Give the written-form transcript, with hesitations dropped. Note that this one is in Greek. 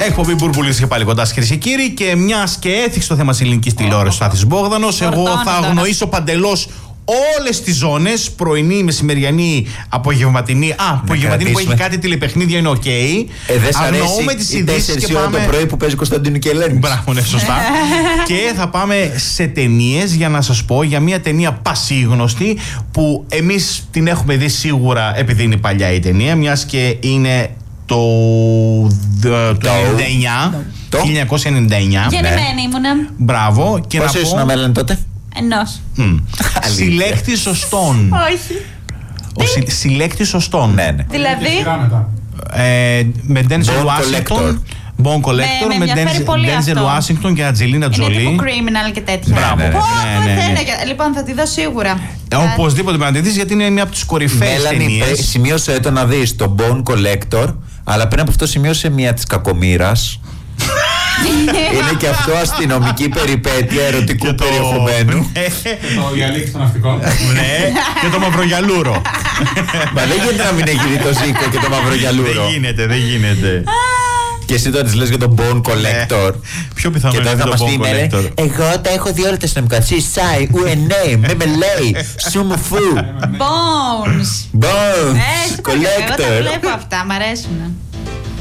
Εκπομπή Μπουρμπουλής και πάλι κοντά σας, κυρίες και κύριοι. Και μιας και έθιξε το θέμα της ελληνικής τηλεόρασης ο Άθης Μπόγδανος, εγώ θα αγνοήσω παντελώς όλες τις ζώνες. Πρωινή, μεσημεριανή, απογευματινή. Απογευματινή που έχει κάτι τηλεπαιχνίδια είναι οκ. Δεν σ' αγνοούμε αρέσει τις οι ειδήσεις 4 και ώρα πάμε. το πρωί που παίζει Κωνσταντίνου και Ελένη. Μπράβο, ναι, σωστά. Και θα πάμε σε ταινίες για να σας πω για μια ταινία πασίγνωστη που εμείς την έχουμε δει σίγουρα επειδή είναι παλιά η ταινία, μιας και είναι το 1999. Γεννημένη ήμουνα. Μπράβο. Και πόσο ήσουν Μέλανη τότε? Ενός. Συλλέκτης σωστών. Όχι. Συλλέκτης σωστών. Ναι. Δηλαδή. Με Denzel Washington. Bone Collector με με ενδιαφέρει πολύ Denzel αυτό. Washington και Angelina Είναι Jolie. τύπου criminal και τέτοια. Μπράβο. Ναι. Ναι. Λοιπόν, θα τη δω σίγουρα. Οπωσδήποτε πρέπει να τη δεις, γιατί είναι μια από τις κορυφαίες ταινίες. Σημείωσε το να δεις το Bone Collector, αλλά πριν από αυτό σημείωσε μια της Κακομοίρας. Είναι και αυτό αστυνομική περιπέτεια ερωτικού περιεχομένου. Και το διαλύκη στο ναυτικό. Ναι, και το Μαυρογιαλούρο. Μα δεν γίνεται να μην έχει δει το Ζήκο και το Μαυρογιαλούρο. Δεν γίνεται. Και εσύ τώρα της λες για τον Bone Collector. Πιο πιθανό και είναι τώρα θα το μας πει Bone Collector. εγώ τα έχω δει όλα τα αστυνομικά. Σάι, ουενέ, με λέει, σου μου φου. Bones. Bones Εγώ τα Collector. βλέπω αυτά, μ' αρέσουν.